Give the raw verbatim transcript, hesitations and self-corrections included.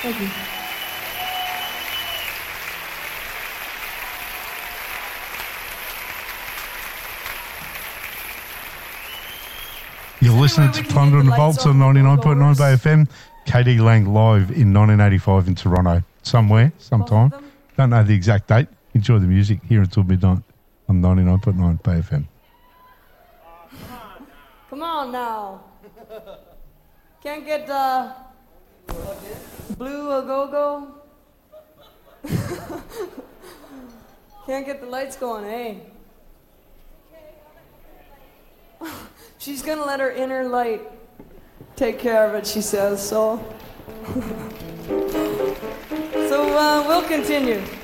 Thank you. You're listening to Plunder and the Bolts on ninety-nine point nine Bay F M. K D Lang live in nineteen eighty-five in Toronto. Somewhere, sometime. Don't know the exact date. Enjoy the music here until midnight on ninety-nine point nine Bay F M. Come on now. Can't get uh, blue a go-go? Can't get the lights going, hey? She's gonna let her inner light take care of it, she says, so. so uh, we'll continue.